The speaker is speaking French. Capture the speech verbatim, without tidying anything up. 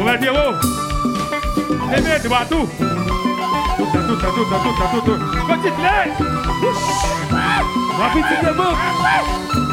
va dire, oh. Aimez, tu vois tout. Tout, tout, tout, tout, tout, tout, tout. Petite lait. Rapidement.